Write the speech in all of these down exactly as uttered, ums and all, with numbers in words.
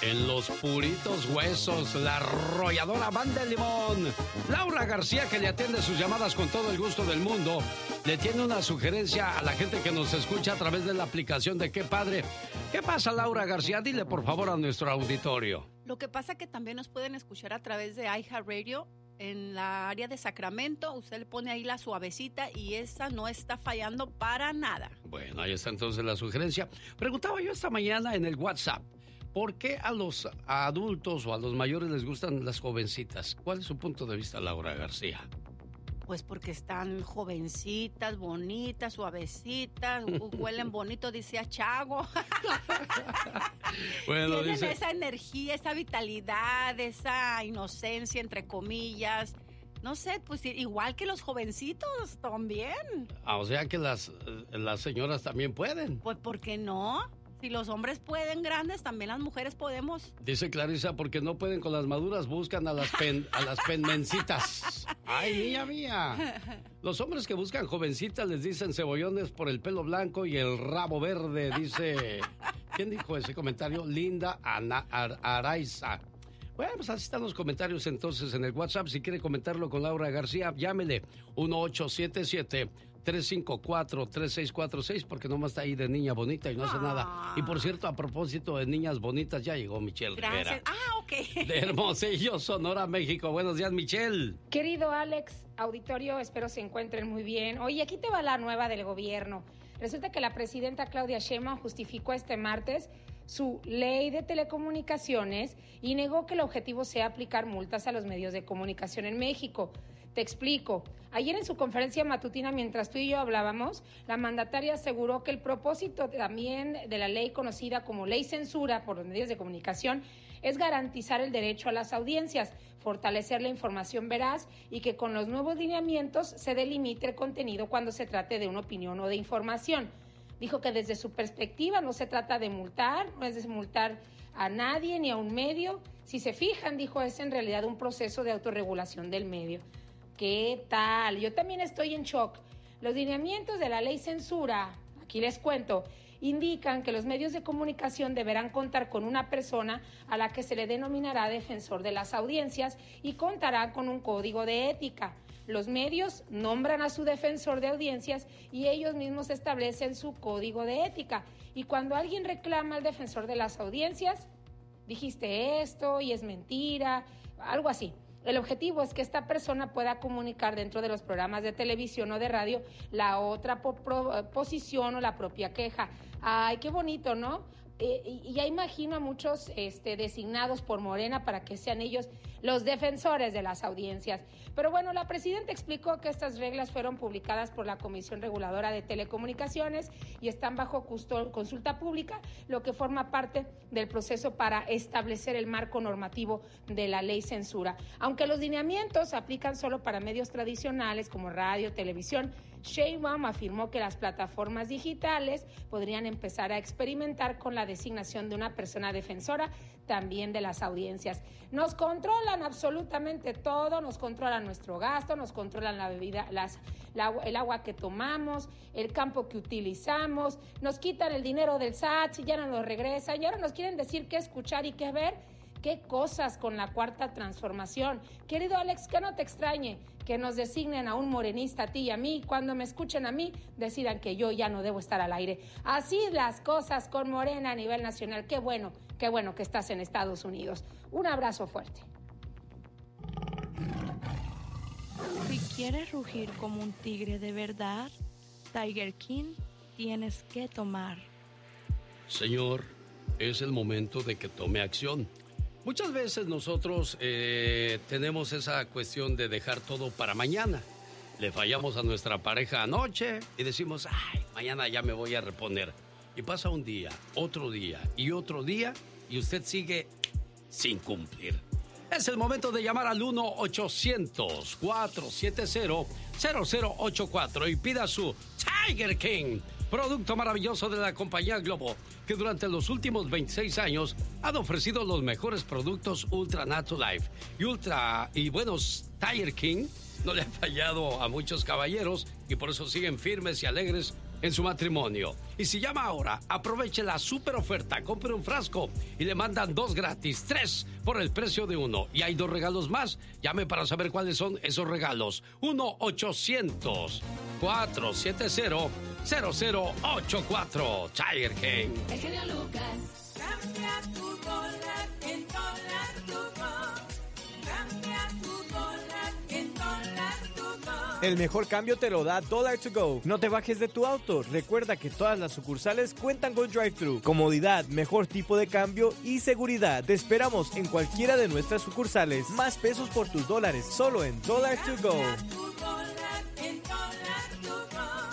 En los puritos huesos, la arrolladora Banda de Limón. Laura García, que le atiende sus llamadas con todo el gusto del mundo, le tiene una sugerencia a la gente que nos escucha a través de la aplicación de Qué Padre. ¿Qué pasa, Laura García? Dile por favor a nuestro auditorio. Lo que pasa que también nos pueden escuchar a través de iHeartRadio. En la área de Sacramento, usted le pone ahí la suavecita y esa no está fallando para nada. Bueno, ahí está entonces la sugerencia. Preguntaba yo esta mañana en el WhatsApp, ¿por qué a los adultos o a los mayores les gustan las jovencitas? ¿Cuál es su punto de vista, Laura García? Pues porque están jovencitas, bonitas, suavecitas, huelen bonito, dice Chago. Bueno, tienen dice... esa energía, esa vitalidad, esa inocencia, entre comillas. No sé, pues igual que los jovencitos también. Ah, o sea que las, las señoras también pueden. Pues, ¿por qué no? Si los hombres pueden grandes, también las mujeres podemos. Dice Clarisa, porque no pueden con las maduras, buscan a las pen, a las penmencitas. ¡Ay, niña mía! Los hombres que buscan jovencitas les dicen cebollones por el pelo blanco y el rabo verde, dice... ¿Quién dijo ese comentario? Linda Ana, Ar, Araiza. Bueno, pues así están los comentarios entonces en el WhatsApp. Si quiere comentarlo con Laura García, llámele uno ocho siete siete, tres cinco cuatro, tres seis cuatro seis, porque nomás está ahí de niña bonita y no hace ah. nada. Y por cierto, a propósito de niñas bonitas, ya llegó Michelle Gracias. Rivera. Ah, ok. De Hermosillo, Sonora, México. Buenos días, Michelle. Querido Alex, auditorio, espero se encuentren muy bien. Oye, aquí te va la nueva del gobierno. Resulta que la presidenta Claudia Sheinbaum justificó este martes su ley de telecomunicaciones y negó que el objetivo sea aplicar multas a los medios de comunicación en México. Te explico. Ayer en su conferencia matutina, mientras tú y yo hablábamos, la mandataria aseguró que el propósito también de la ley conocida como ley censura por los medios de comunicación es garantizar el derecho a las audiencias, fortalecer la información veraz y que con los nuevos lineamientos se delimite el contenido cuando se trate de una opinión o de información. Dijo que desde su perspectiva no se trata de multar, no es de multar a nadie ni a un medio. Si se fijan, dijo, es en realidad un proceso de autorregulación del medio. ¿Qué tal? Yo también estoy en shock. Los lineamientos de la ley censura, aquí les cuento, indican que los medios de comunicación deberán contar con una persona a la que se le denominará defensor de las audiencias y contará con un código de ética. Los medios nombran a su defensor de audiencias y ellos mismos establecen su código de ética. Y cuando alguien reclama al defensor de las audiencias, dijiste esto y es mentira, algo así. El objetivo es que esta persona pueda comunicar dentro de los programas de televisión o de radio la otra po- pro- posición o la propia queja. Ay, qué bonito, ¿no? Eh, y ya imagino a muchos este, designados por Morena para que sean ellos los defensores de las audiencias. Pero bueno, la presidenta explicó que estas reglas fueron publicadas por la Comisión Reguladora de Telecomunicaciones y están bajo custo- consulta pública, lo que forma parte del proceso para establecer el marco normativo de la ley censura. Aunque los lineamientos aplican solo para medios tradicionales como radio, televisión, Sheinbaum afirmó que las plataformas digitales podrían empezar a experimentar con la designación de una persona defensora también de las audiencias. Nos controlan absolutamente todo, nos controlan nuestro gasto, nos controlan la bebida, las, la, el agua que tomamos, el campo que utilizamos, nos quitan el dinero del S A T y ya no nos regresan y ahora nos quieren decir qué escuchar y qué ver. ¿Qué cosas con la cuarta transformación? Querido Alex, que no te extrañe que nos designen a un morenista, a ti y a mí, cuando me escuchen a mí, decidan que yo ya no debo estar al aire. Así las cosas con Morena a nivel nacional. Qué bueno, qué bueno que estás en Estados Unidos. Un abrazo fuerte. Si quieres rugir como un tigre de verdad, Tiger King tienes que tomar. Señor, es el momento de que tome acción. Muchas veces nosotros eh, tenemos esa cuestión de dejar todo para mañana. Le fallamos a nuestra pareja anoche y decimos, ay, mañana ya me voy a reponer. Y pasa un día, otro día y otro día y usted sigue sin cumplir. Es el momento de llamar al uno ochocientos, cuatrocientos setenta, cero cero ocho cuatro y pida su Tiger King, producto maravilloso de la compañía Globo, que durante los últimos veintiséis años han ofrecido los mejores productos Ultra Natural Life. Y Ultra y buenos Tiger King no le ha fallado a muchos caballeros y por eso siguen firmes y alegres en su matrimonio. Y si llama ahora, aproveche la super oferta. Compre un frasco y le mandan dos gratis, tres por el precio de uno. Y hay dos regalos más. Llame para saber cuáles son esos regalos. uno ochocientos, cuatrocientos setenta, cero cero ocho cuatro. Tiger King. El genio Lucas. Cambia tu dólar en dólar tu go. Cambia tu dólar en dólar tu go. El mejor cambio te lo da Dollar to Go. No te bajes de tu auto. Recuerda que todas las sucursales cuentan con drive-thru. Comodidad, mejor tipo de cambio y seguridad. Te esperamos en cualquiera de nuestras sucursales. Más pesos por tus dólares, solo en Dollar to Go. Cambia tu dólar en dólar tu go.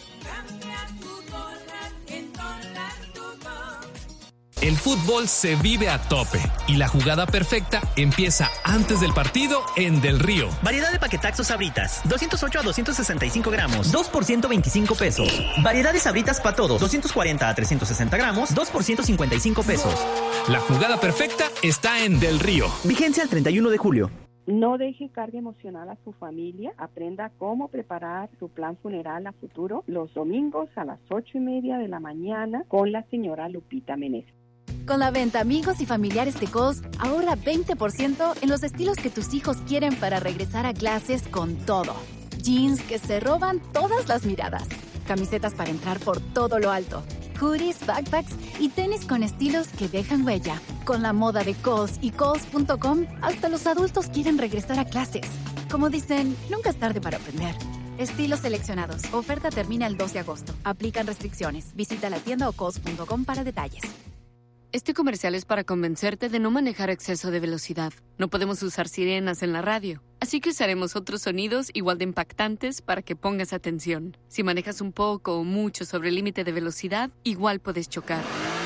Cambia tu dólar en dólar tu go. El fútbol se vive a tope y la jugada perfecta empieza antes del partido en Del Río. Variedad de paquetaxos Sabritas, doscientos ocho a doscientos sesenta y cinco gramos, dos por ciento veinticinco pesos. Variedad de Sabritas para todos, doscientos cuarenta a trescientos sesenta gramos, dos por ciento cincuenta y cinco pesos. La jugada perfecta está en Del Río. Vigencia el treinta y uno de julio. No deje carga emocional a su familia. Aprenda cómo preparar su plan funeral a futuro los domingos a las ocho y media de la mañana con la señora Lupita Meneses. Con la venta Amigos y Familiares de Kohl's, ahorra veinte por ciento en los estilos que tus hijos quieren para regresar a clases con todo. Jeans que se roban todas las miradas. Camisetas para entrar por todo lo alto. Hoodies, backpacks y tenis con estilos que dejan huella. Con la moda de Kohl's y Kohl's punto com, hasta los adultos quieren regresar a clases. Como dicen, nunca es tarde para aprender. Estilos seleccionados. Oferta termina el dos de agosto. Aplican restricciones. Visita la tienda o Kohl's punto com para detalles. Este comercial es para convencerte de no manejar a exceso de velocidad. No podemos usar sirenas en la radio, así que usaremos otros sonidos igual de impactantes para que pongas atención. Si manejas un poco o mucho sobre el límite de velocidad, igual puedes chocar.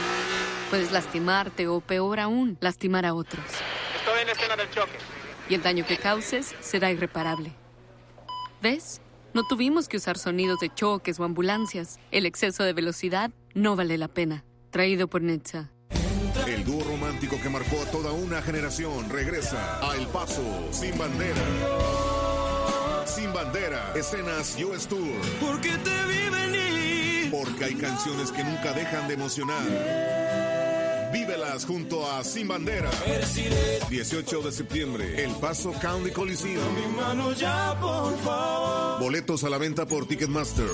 Puedes lastimarte o, peor aún, lastimar a otros. Estoy en la escena del choque. Y el daño que causes será irreparable. ¿Ves? No tuvimos que usar sonidos de choques o ambulancias. El exceso de velocidad no vale la pena. Traído por Netza. El dúo romántico que marcó a toda una generación regresa a El Paso sin bandera. Sin bandera, escenas U S Tour. Porque te vi venir. Porque hay canciones que nunca dejan de emocionar. Vívelas junto a Sin Bandera. dieciocho de septiembre, El Paso County Coliseum. Mi mano ya, por favor. Boletos a la venta por Ticketmaster.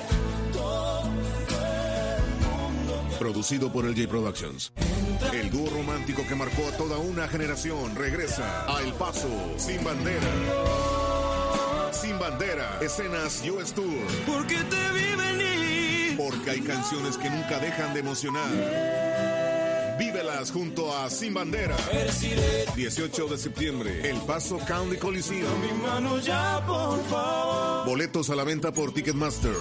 Producido por L J Productions. El dúo romántico que marcó a toda una generación regresa a El Paso sin bandera. Sin bandera, escenas U S Tour. Porque te vi venir. Porque hay canciones que nunca dejan de emocionar. Vívelas junto a Sin Bandera. dieciocho de septiembre, El Paso County Coliseum. Mi mano ya, por favor. Boletos a la venta por Ticketmaster.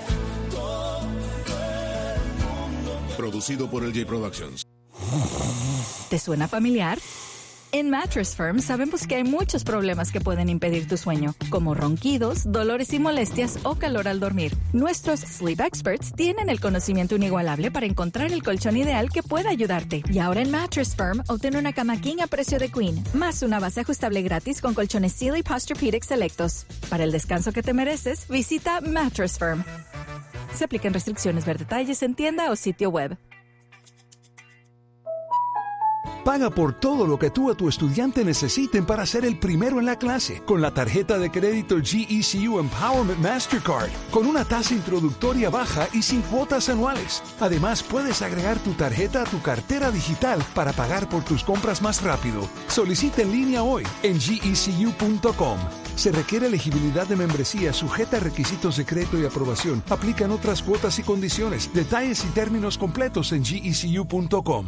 Producido por L J Productions. ¿Te suena familiar? En Mattress Firm sabemos que hay muchos problemas que pueden impedir tu sueño, como ronquidos, dolores y molestias o calor al dormir. Nuestros Sleep Experts tienen el conocimiento inigualable para encontrar el colchón ideal que pueda ayudarte. Y ahora en Mattress Firm obtén una cama king a precio de queen, más una base ajustable gratis con colchones Sealy Posturepedic selectos. Para el descanso que te mereces, visita Mattress Firm. Se aplican restricciones. Ver detalles en tienda o sitio web. Paga por todo lo que tú o tu estudiante necesiten para ser el primero en la clase con la tarjeta de crédito G E C U Empowerment Mastercard, con una tasa introductoria baja y sin cuotas anuales. Además, puedes agregar tu tarjeta a tu cartera digital para pagar por tus compras más rápido. Solicita en línea hoy en G E C U punto com. Se requiere elegibilidad de membresía sujeta a requisitos de crédito y aprobación. Aplican otras cuotas y condiciones. Detalles y términos completos en G E C U punto com.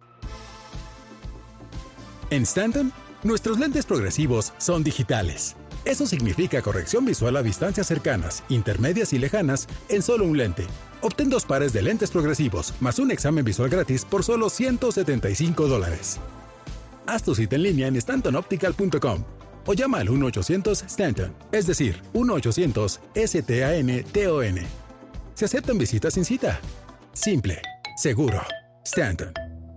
En Stanton, nuestros lentes progresivos son digitales. Eso significa corrección visual a distancias cercanas, intermedias y lejanas en solo un lente. Obtén dos pares de lentes progresivos más un examen visual gratis por solo ciento setenta y cinco dólares. Haz tu cita en línea en stanton optical punto com o llama al uno ochocientos Stanton, es decir, uno ochocientos S T A N T O N. Se aceptan visitas sin cita. Simple, seguro. Stanton.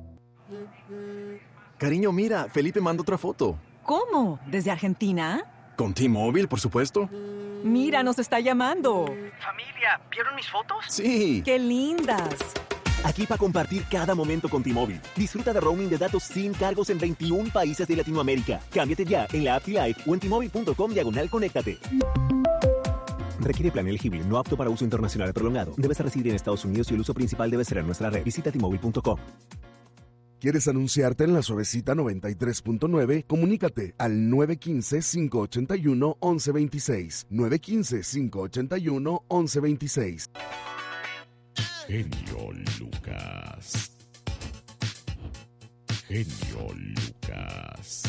Cariño, mira, Felipe manda otra foto. ¿Cómo? ¿Desde Argentina? Con T-Mobile, por supuesto. Mira, nos está llamando. Familia, ¿vieron mis fotos? Sí. ¡Qué lindas! Aquí para compartir cada momento con T-Mobile. Disfruta de roaming de datos sin cargos en veintiún países de Latinoamérica. Cámbiate ya en la app T-Life o en T-Mobile.com diagonal conéctate. Requiere plan elegible, no apto para uso internacional prolongado. Debes residir en Estados Unidos y el uso principal debe ser en nuestra red. Visita T Mobile punto com. ¿Quieres anunciarte en La Suavecita noventa y tres punto nueve? Comunícate al nueve uno cinco, cinco ocho uno, once veintiséis. nueve uno cinco, cinco ocho uno, once veintiséis. Genio Lucas. Genio Lucas.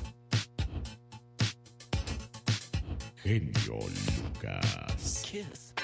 Genio Lucas. Kiss.